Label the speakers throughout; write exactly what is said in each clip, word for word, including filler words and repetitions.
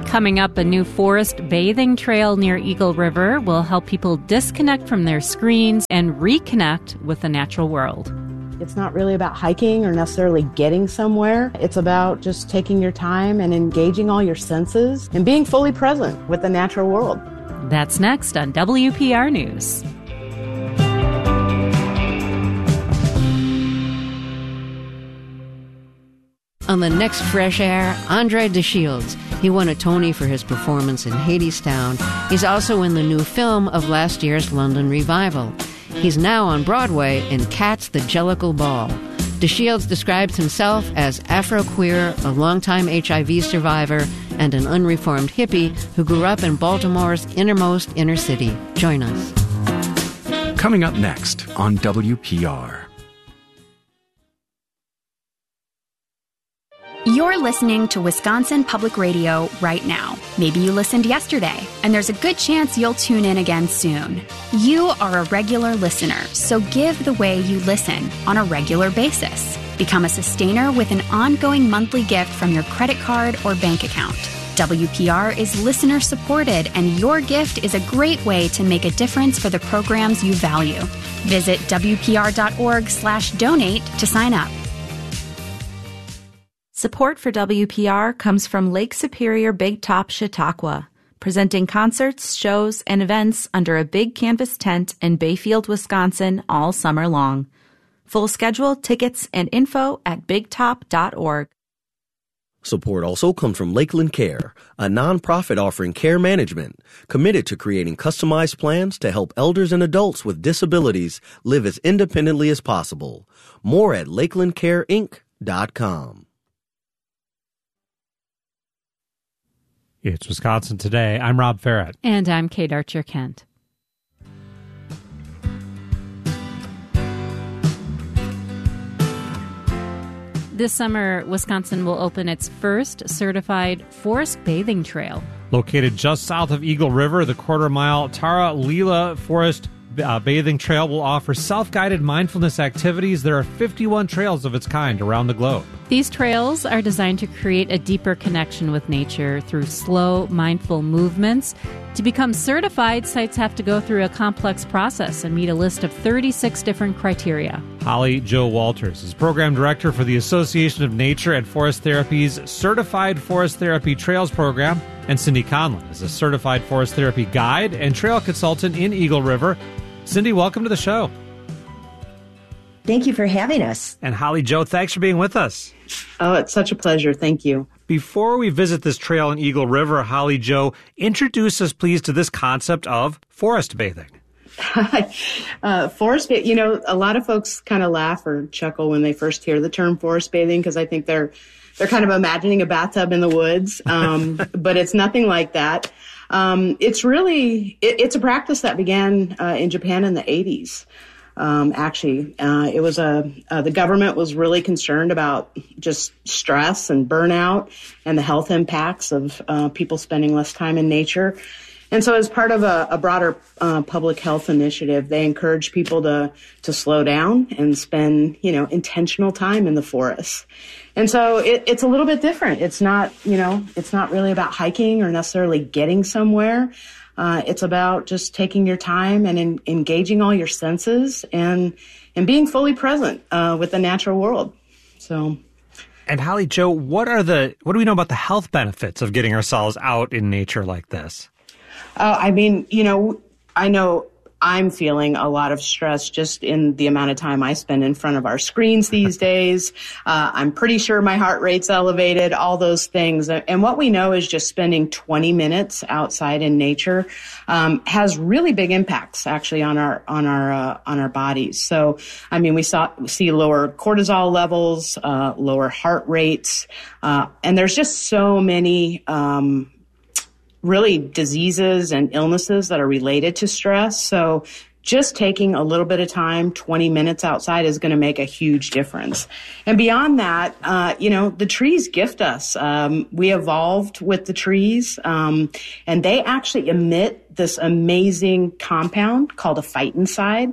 Speaker 1: Coming up, a new forest bathing trail near Eagle River will help people disconnect from their screens and reconnect with the natural world.
Speaker 2: It's not really about hiking or necessarily getting somewhere. It's about just taking your time and engaging all your senses and being fully present with the natural world.
Speaker 1: That's next on W P R News.
Speaker 3: On the next Fresh Air, Andre DeShields. He won a Tony for his performance in Hadestown. He's also in the new film of last year's London revival. He's now on Broadway in Cats the Jellicle Ball. DeShields describes himself as Afro-queer, a longtime H I V survivor, and an unreformed hippie who grew up in Baltimore's innermost inner city. Join us.
Speaker 4: Coming up next on W P R.
Speaker 5: You're listening to Wisconsin Public Radio right now. Maybe you listened yesterday, and there's a good chance you'll tune in again soon. You are a regular listener, so give the way you listen on a regular basis. Become a sustainer with an ongoing monthly gift from your credit card or bank account. W P R is listener supported, and your gift is a great way to make a difference for the programs you value. Visit W P R dot org slash donate to sign up.
Speaker 6: Support for W P R comes from Lake Superior Big Top Chautauqua, presenting concerts, shows, and events under a big canvas tent in Bayfield, Wisconsin all summer long. Full schedule, tickets, and info at big top dot org.
Speaker 7: Support also comes from Lakeland Care, a nonprofit offering care management, committed to creating customized plans to help elders and adults with disabilities live as independently as possible. More at lakeland care inc dot com.
Speaker 8: It's Wisconsin Today. I'm Rob Farrett.
Speaker 1: And I'm Kate Archer-Kent. This summer, Wisconsin will open its first certified forest bathing trail.
Speaker 8: Located just south of Eagle River, the quarter-mile Tara Lila Forest uh, Bathing Trail will offer self-guided mindfulness activities. There are fifty-one trails of its kind around the globe.
Speaker 1: These trails are designed to create a deeper connection with nature through slow, mindful movements. To become certified, sites have to go through a complex process and meet a list of thirty-six different criteria.
Speaker 8: Holly Jo Walters is Program Director for the Association of Nature and Forest Therapy's Certified Forest Therapy Trails Program, and Cindy Conlon is a Certified Forest Therapy Guide and Trail Consultant in Eagle River. Cindy, welcome to the show.
Speaker 9: Thank you for having us.
Speaker 8: And Holly Jo, thanks for being with us.
Speaker 2: Oh, it's such a pleasure. Thank you.
Speaker 8: Before we visit this trail in Eagle River, Holly Jo, introduce us, please, to this concept of forest bathing.
Speaker 2: uh, forest bathing, you know, a lot of folks kind of laugh or chuckle when they first hear the term forest bathing because I think they're they're kind of imagining a bathtub in the woods, um, but it's nothing like that. Um, it's really, it, it's a practice that began uh, in Japan in the eighties. Um, actually, uh, it was a, uh, the government was really concerned about just stress and burnout and the health impacts of uh, people spending less time in nature. And so as part of a, a broader uh, public health initiative, they encourage people to to slow down and spend, you know, intentional time in the forest. And so it, it's a little bit different. It's not, you know, it's not really about hiking or necessarily getting somewhere. Uh, it's about just taking your time and in, engaging all your senses and and being fully present uh, with the natural world. So,
Speaker 8: and Holly Jo, what are the what do we know about the health benefits of getting ourselves out in nature like this?
Speaker 2: Uh, I mean, you know, I know I'm feeling a lot of stress just in the amount of time I spend in front of our screens these days. Uh, I'm pretty sure my heart rate's elevated, all those things. And what we know is just spending twenty minutes outside in nature um, has really big impacts actually on our on our uh, on our bodies. So, I mean, we saw we see lower cortisol levels, uh, lower heart rates, uh, and there's just so many um really diseases and illnesses that are related to stress. So just taking a little bit of time, twenty minutes outside is going to make a huge difference. And beyond that, uh, you know, the trees gift us. Um, we evolved with the trees, um, and they actually emit this amazing compound called a phytoncide.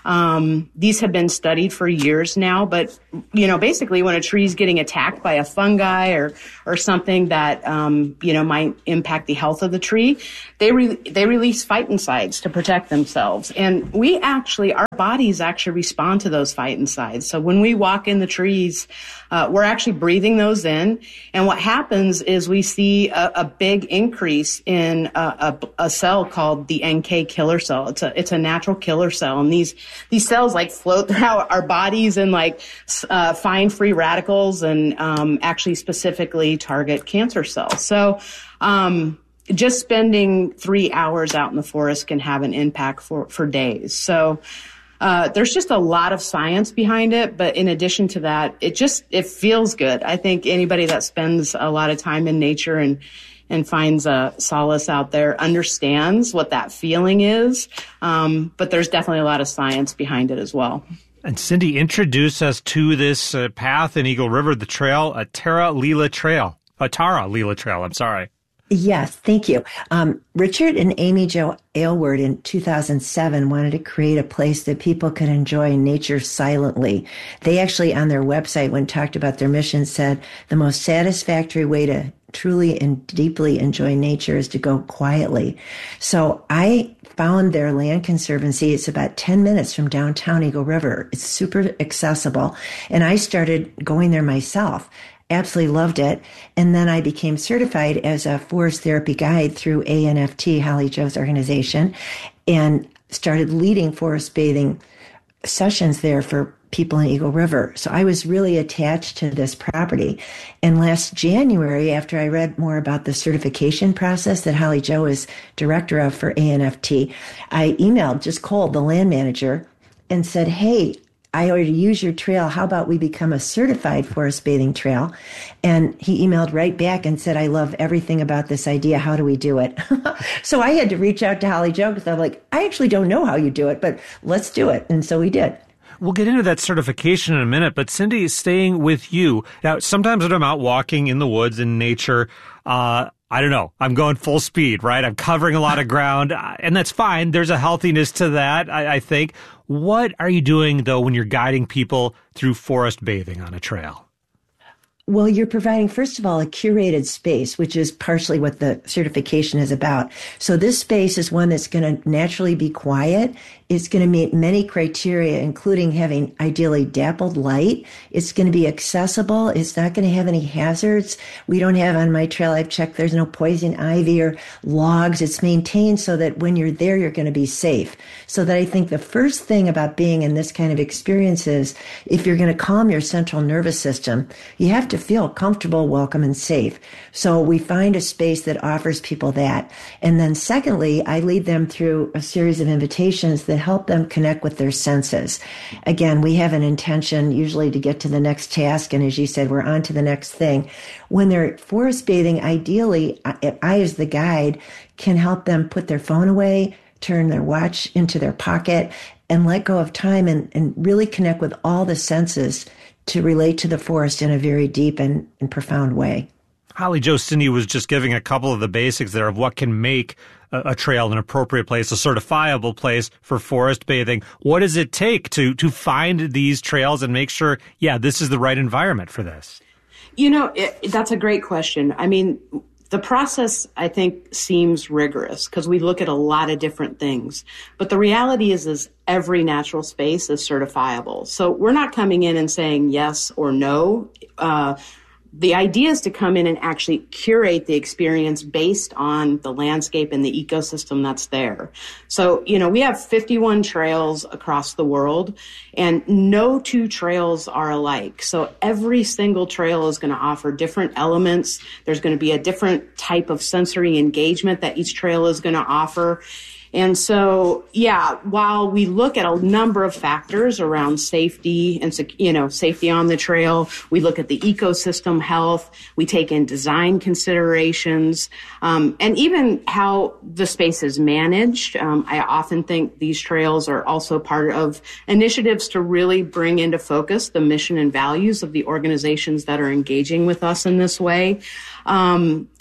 Speaker 2: Um, these have been studied for years now, but, you know, basically when a tree is getting attacked by a fungi or, or something that, um, you know, might impact the health of the tree, they, re- they release phytoncides to protect themselves. And we actually, our bodies actually respond to those phytoncides. So when we walk in the trees, uh, we're actually breathing those in. And what happens is we see a, a big increase in a, a, a cell called the N K killer cell. It's a, it's a natural killer cell. And these, these cells like float throughout our bodies and like, uh, find free radicals and, um, actually specifically target cancer cells. So, um, just spending three hours out in the forest can have an impact for, for days. So, Uh, there's just a lot of science behind it, but in addition to that, it just, it feels good. I think anybody that spends a lot of time in nature and, and finds a solace out there understands what that feeling is. Um, but there's definitely a lot of science behind it as well.
Speaker 8: And Cindy, introduce us to this uh, path in Eagle River, the trail, a Tara Lila Trail, a Tara Lila Trail, I'm sorry.
Speaker 9: Yes, thank you. Um, Richard and Amy Jo Aylward in two thousand seven wanted to create a place that people could enjoy nature silently. They actually, on their website, when talked about their mission, said the most satisfactory way to truly and deeply enjoy nature is to go quietly. So I found their land conservancy. It's about ten minutes from downtown Eagle River. It's super accessible. And I started going there myself. Absolutely loved it. And then I became certified as a forest therapy guide through A N F T, Holly Jo's organization, and started leading forest bathing sessions there for people in Eagle River. So I was really attached to this property. And last January, after I read more about the certification process that Holly Jo is director of for A N F T, I emailed just cold, the land manager, and said, hey, I already use your trail. How about we become a certified forest bathing trail? And he emailed right back and said, I love everything about this idea. How do we do it? So I had to reach out to Holly Jo because I'm like, I actually don't know how you do it, but let's do it. And so we did.
Speaker 8: We'll get into that certification in a minute, but Cindy, staying with you. Now, sometimes when I'm out walking in the woods in nature, uh, I don't know, I'm going full speed, right? I'm covering a lot of ground, and that's fine. There's a healthiness to that, I, I think. What are you doing, though, when you're guiding people through forest bathing on a trail?
Speaker 9: Well, you're providing, first of all, a curated space, which is partially what the certification is about. So this space is one that's going to naturally be quiet. It's going to meet many criteria, including having ideally dappled light. It's going to be accessible. It's not going to have any hazards. We don't have on my trail, I've checked, there's no poison ivy or logs. It's maintained so that when you're there, you're going to be safe. So that I think the first thing about being in this kind of experience is if you're going to calm your central nervous system, you have to feel comfortable, welcome, and safe. So we find a space that offers people that. And then secondly, I lead them through a series of invitations that help them connect with their senses. Again, we have an intention usually to get to the next task. And as you said, we're on to the next thing. When they're forest bathing, ideally, I, I as the guide can help them put their phone away, turn their watch into their pocket, and let go of time and, and really connect with all the senses to relate to the forest in a very deep and, and profound way.
Speaker 8: Holly Jo, Cindy was just giving a couple of the basics there of what can make a, a trail an appropriate place, a certifiable place for forest bathing. What does it take to to find these trails and make sure, yeah, this is the right environment for this?
Speaker 2: You know, it, that's a great question. I mean, the process, I think, seems rigorous because we look at a lot of different things. But the reality is, is every natural space is certifiable. So we're not coming in and saying yes or no. Uh, the idea is to come in and actually curate the experience based on the landscape and the ecosystem that's there. So, you know, we have fifty-one trails across the world, and no two trails are alike. So every single trail is going to offer different elements. There's going to be a different type of sensory engagement that each trail is going to offer. And so, yeah, while we look at a number of factors around safety and, you know, safety on the trail, we look at the ecosystem health, we take in design considerations, um, and even how the space is managed. Um, I often think these trails are also part of initiatives to really bring into focus the mission and values of the organizations that are engaging with us in this way. Um,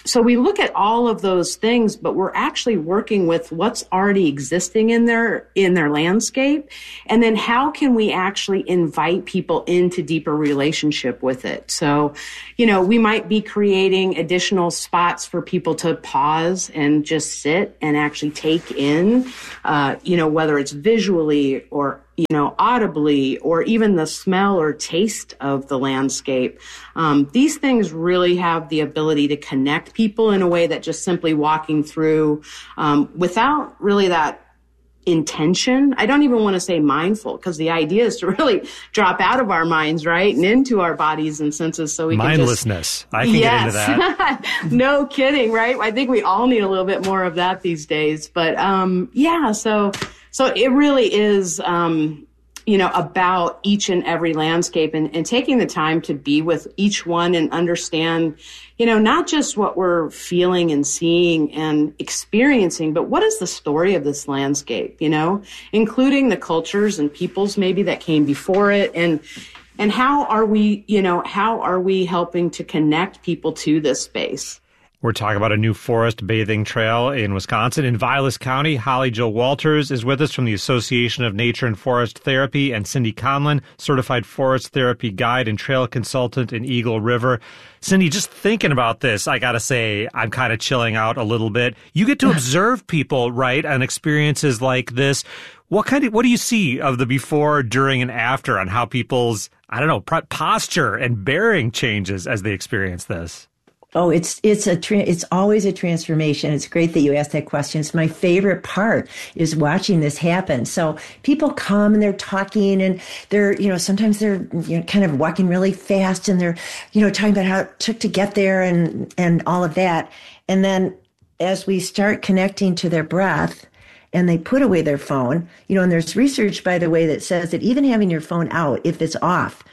Speaker 2: so we look at all of those things, but we're actually working with what's already existing in their, in their landscape. And then how can we actually invite people into deeper relationship with it? So, you know, we might be creating additional spots for people to pause and just sit and actually take in, uh, you know, whether it's visually or you know, audibly, or even the smell or taste of the landscape. Um, these things really have the ability to connect people in a way that just simply walking through um, without really that intention. I don't even want to say mindful, because the idea is to really drop out of our minds, right, and into our bodies and senses, so we
Speaker 8: mindlessness.
Speaker 2: Can just,
Speaker 8: I can
Speaker 2: yes.
Speaker 8: get into that.
Speaker 2: No kidding, right? I think we all need a little bit more of that these days. But um, yeah, so so it really is, um, you know, about each and every landscape, and, and taking the time to be with each one and understand, you know, not just what we're feeling and seeing and experiencing, but what is the story of this landscape, you know, including the cultures and peoples maybe that came before it. And, and how are we, you know, how are we helping to connect people to this space?
Speaker 8: We're talking about a new forest bathing trail in Wisconsin, in Vilas County. Holly Jo Walters is with us from the Association of Nature and Forest Therapy, and Cindy Conlon, certified forest therapy guide and trail consultant in Eagle River. Cindy, just thinking about this, I got to say, I'm kind of chilling out a little bit. You get to observe people, right, on experiences like this. What kind of, what do you see of the before, during, and after on how people's, I don't know, posture and bearing changes as they experience this?
Speaker 9: Oh, it's it's a tra- it's always a transformation. It's great that you asked that question. It's my favorite part is watching this happen. So people come and they're talking, and they're, you know, sometimes they're, you know, kind of walking really fast, and they're, you know, talking about how it took to get there and and all of that. And then as we start connecting to their breath, and they put away their phone, you know, and there's research, by the way, that says that even having your phone out, if it's off,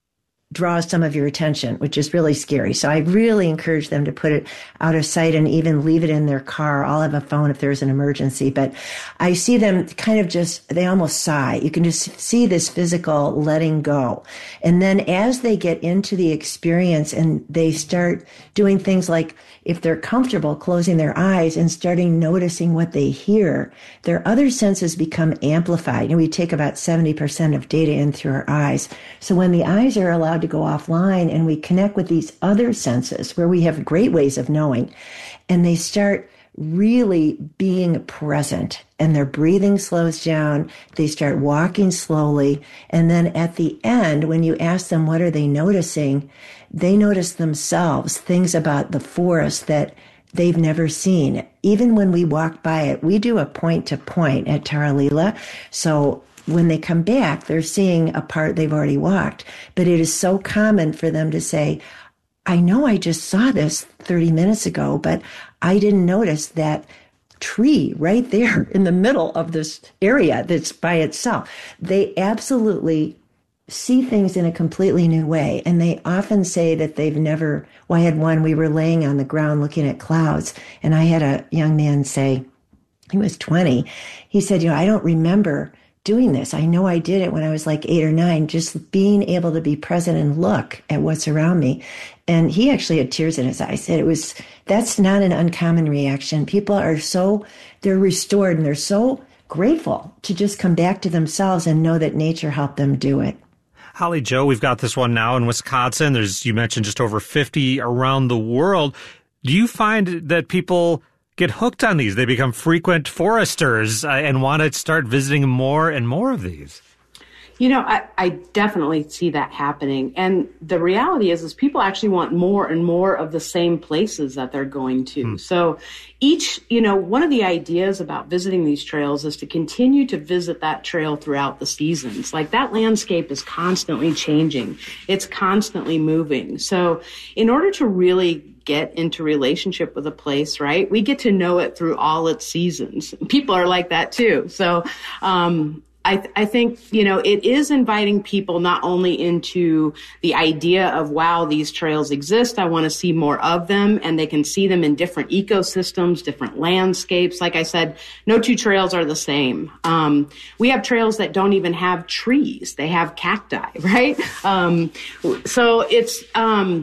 Speaker 9: draws some of your attention, which is really scary. So I really encourage them to put it out of sight and even leave it in their car. I'll have a phone if there's an emergency, but I see them kind of just, they almost sigh. You can just see this physical letting go. And then as they get into the experience and they start doing things like, if they're comfortable, closing their eyes and starting noticing what they hear, their other senses become amplified. And we take about seventy percent of data in through our eyes. So when the eyes are allowed to go offline and we connect with these other senses where we have great ways of knowing, and they start really being present, and their breathing slows down, they start walking slowly, and then at the end, when you ask them what are they noticing, they notice themselves, things about the forest that they've never seen. Even when we walk by it, we do a point to point at Taralila. So when they come back, they're seeing a part they've already walked. But it is so common for them to say, I know I just saw this thirty minutes ago, but I didn't notice that tree right there in the middle of this area that's by itself. They absolutely see things in a completely new way. And they often say that they've never, well, I had one, we were laying on the ground looking at clouds, and I had a young man say, he was twenty, he said, you know, I don't remember doing this. I know I did it when I was like eight or nine, just being able to be present and look at what's around me. And he actually had tears in his eyes. It was, that's not an uncommon reaction. People are so, they're restored, and they're so grateful to just come back to themselves and know that nature helped them do it.
Speaker 8: Holly Jo, we've got this one now in Wisconsin. There's, you mentioned, just over fifty around the world. Do you find that people get hooked on these? They become frequent foresters uh, and want to start visiting more and more of these?
Speaker 2: You know, I, I definitely see that happening. And the reality is, is people actually want more and more of the same places that they're going to. Hmm. So each, you know, one of the ideas about visiting these trails is to continue to visit that trail throughout the seasons. Like, that landscape is constantly changing. It's constantly moving. So in order to really get into relationship with a place, right, we get to know it through all its seasons. People are like that too. So, um, I, th- I think, you know, it is inviting people not only into the idea of, wow, these trails exist, I want to see more of them, and they can see them in different ecosystems, different landscapes. Like I said, no two trails are the same. Um, we have trails that don't even have trees. They have cacti, right? Um, so it's, um,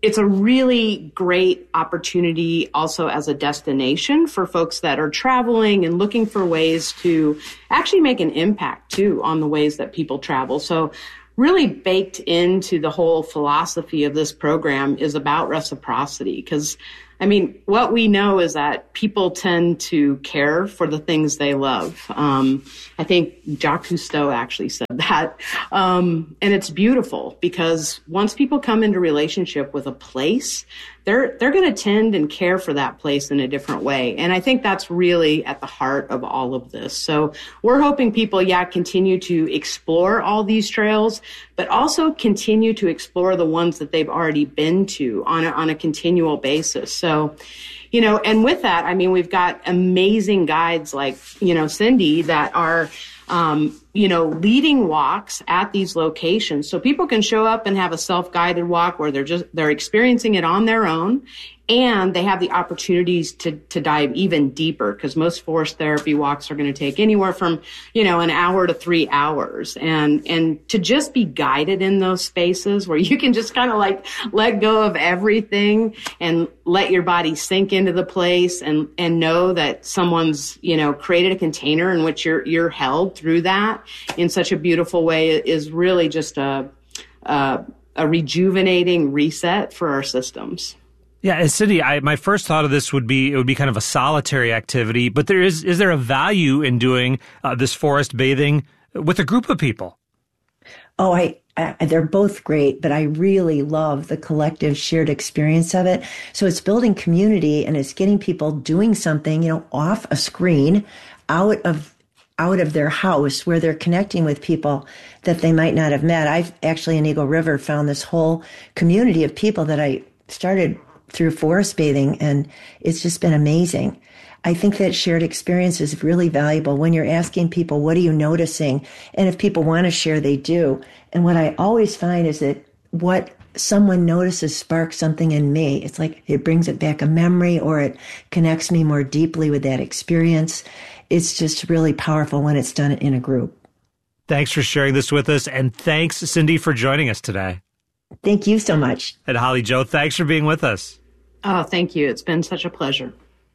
Speaker 2: it's a really great opportunity also as a destination for folks that are traveling and looking for ways to actually make an impact too on the ways that people travel. So really baked into the whole philosophy of this program is about reciprocity, because I mean, what we know is that people tend to care for the things they love. Um, I think Jacques Cousteau actually said that. Um, and it's beautiful because once people come into relationship with a place, they're they're going to tend and care for that place in a different way. And I think that's really at the heart of all of this. So we're hoping people, yeah, continue to explore all these trails, but also continue to explore the ones that they've already been to on a, on a continual basis. So, you know, and with that, I mean, we've got amazing guides like, you know, Cindy that are, um, you know, leading walks at these locations. So people can show up and have a self-guided walk where they're just, they're experiencing it on their own. And they have the opportunities to, to dive even deeper, because most forest therapy walks are going to take anywhere from, you know, an hour to three hours. And, and to just be guided in those spaces where you can just kind of like let go of everything and let your body sink into the place and, and know that someone's, you know, created a container in which you're, you're held through that in such a beautiful way is really just a, a, a rejuvenating reset for our systems.
Speaker 8: Yeah, and Cindy, I, my first thought of this would be it would be kind of a solitary activity, but there is is there a value in doing uh, this forest bathing with a group of people?
Speaker 9: Oh, I, I they're both great, but I really love the collective shared experience of it. So it's building community and it's getting people doing something, you know, off a screen, out of out of their house where they're connecting with people that they might not have met. I've actually in Eagle River found this whole community of people that I started through forest bathing, and it's just been amazing. I think that shared experience is really valuable when you're asking people, what are you noticing? And if people want to share, they do. And what I always find is that what someone notices sparks something in me. It's like it brings it back a memory, or it connects me more deeply with that experience. It's just really powerful when it's done in a group.
Speaker 8: Thanks for sharing this with us, and thanks, Cindy, for joining us today.
Speaker 9: Thank you so much.
Speaker 8: And Holly Jo, thanks for being with us.
Speaker 2: Oh, thank you. It's been such a pleasure.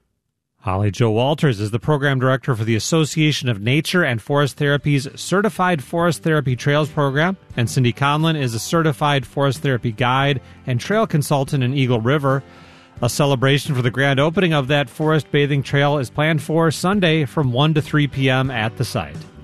Speaker 8: Holly Jo Walters is the program director for the Association of Nature and Forest Therapy's Certified Forest Therapy Trails program, and Cindy Conlon is a certified forest therapy guide and trail consultant in Eagle River. A celebration for the grand opening of that forest bathing trail is planned for Sunday from one to three p.m. at the site.